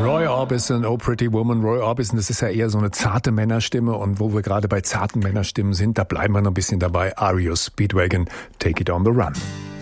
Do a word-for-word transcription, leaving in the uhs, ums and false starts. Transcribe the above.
Roy Orbison, Oh Pretty Woman. Roy Orbison, das ist ja eher so eine zarte Männerstimme. Und wo wir gerade bei zarten Männerstimmen sind, da bleiben wir noch ein bisschen dabei. R E O Speedwagon, Take It on the Run.